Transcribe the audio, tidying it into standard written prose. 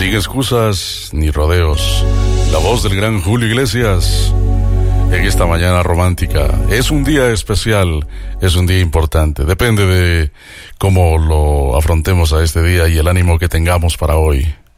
Sin excusas ni rodeos, la voz del gran Julio Iglesias en esta mañana romántica. Es un día especial, es un día importante. Depende de cómo lo afrontemos a este día y el ánimo que tengamos para hoy.